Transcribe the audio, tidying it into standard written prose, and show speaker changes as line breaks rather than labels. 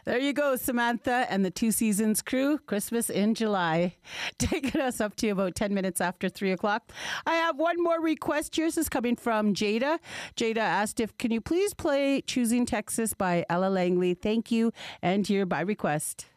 There you go, Samantha and the Two Seasons crew. Christmas in July. Taking us up to about 10 minutes after 3 o'clock. I have one more request. Yours is coming from Jada. Jada asked can you please play Choosing Texas by Ella Langley? Thank you. And here by request.